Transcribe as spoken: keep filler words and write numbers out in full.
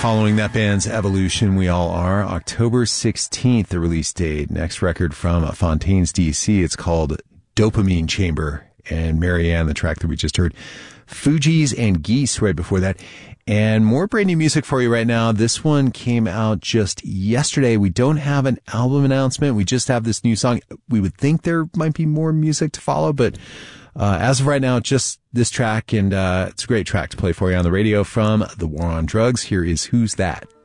Following that band's evolution, we all are. October sixteenth, the release date. Next record from Fontaines, D C. It's called Dopamine Chamber. And Marianne, the track that we just heard, Fugees and Geese right before that. And more brand new music for you right now. This one came out just yesterday. We don't have an album announcement. We just have this new song. We would think there might be more music to follow, but uh, as of right now, just this track. And uh, it's a great track to play for you on the radio from The War on Drugs. Here is Who's That?